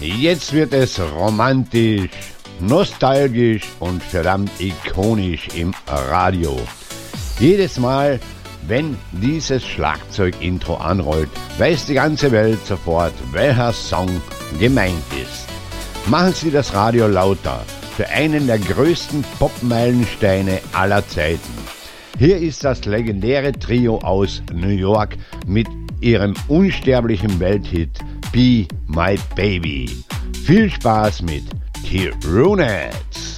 Jetzt wird es romantisch, nostalgisch und verdammt ikonisch im Radio. Jedes Mal, wenn dieses Schlagzeug-Intro anrollt, weiß die ganze Welt sofort, welcher Song gemeint ist. Machen Sie das Radio lauter für einen der größten Pop-Meilensteine aller Zeiten. Hier ist das legendäre Trio aus New York mit ihrem unsterblichen Welthit Be My Baby. Viel Spaß mit The Ronettes.